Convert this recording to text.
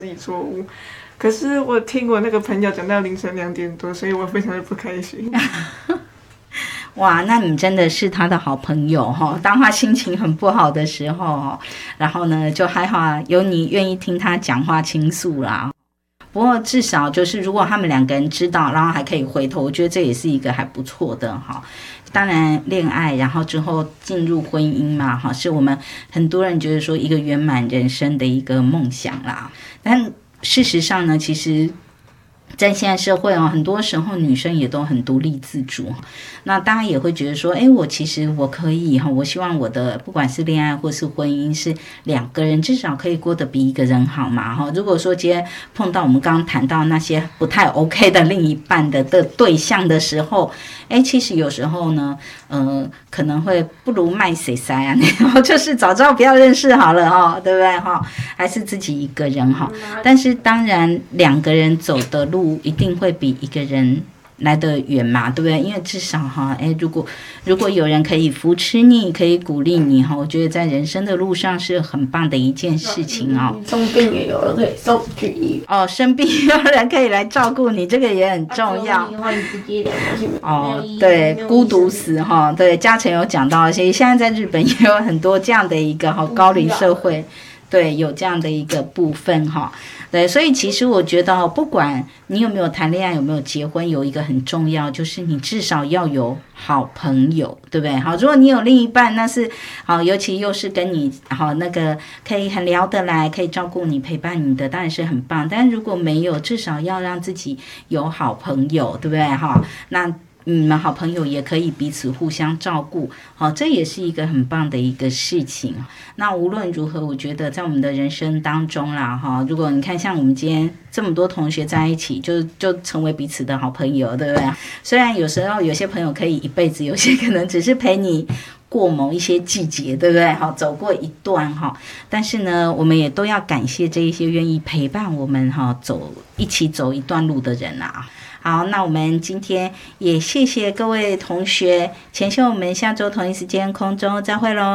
自己错误。可是我听我那个朋友讲到凌晨2点多，所以我非常的不开心。 哇，那你真的是他的好朋友哈！当他心情很不好的时候，然后呢，就还好有你愿意听他讲话倾诉啦。不过至少就是如果他们2个人知道，然后还可以回头，我觉得这也是一个还不错的哈。当然恋爱，然后之后进入婚姻嘛，哈，是我们很多人觉得说一个圆满人生的一个梦想啦。但事实上呢，其实在现在社会很多时候女生也都很独立自主，那大家也会觉得说，我其实我可以我希望我的不管是恋爱或是婚姻是2个人至少可以过得比一个人好嘛如果说今天碰到我们刚刚谈到那些不太 OK 的另一半的对象的时候，其实有时候呢可能会不如卖谁塞啊，就是早知道不要认识好了对不对还是自己一个人但是当然2个人走的路一定会比一个人来得远嘛，对不对？因为至少如果有人可以扶持你，可以鼓励你我觉得在人生的路上是很棒的一件事情生病也有人可以送去生病有人可以来照顾你，这个也很重要。对，孤独死对，嘉诚有讲到，其实现在在日本也有很多这样的一个高龄社会，对，有这样的一个部分对，所以其实我觉得不管你有没有谈恋爱，有没有结婚，有一个很重要，就是你至少要有好朋友，对不对？如果你有另一半，那是尤其又是跟你那个可以很聊得来，可以照顾你、陪伴你的，当然是很棒。但如果没有，至少要让自己有好朋友，对不对？那你们好朋友也可以彼此互相照顾，这也是一个很棒的一个事情。那无论如何，我觉得在我们的人生当中啦，如果你看像我们今天这么多同学在一起，就成为彼此的好朋友，对不对？虽然有时候有些朋友可以一辈子，有些可能只是陪你过某一些季节，对不对？走过一段但是呢，我们也都要感谢这一些愿意陪伴我们一起走一段路的人啊。好，那我们今天也谢谢各位同学，前秀我们下周同一时间空中再会咯。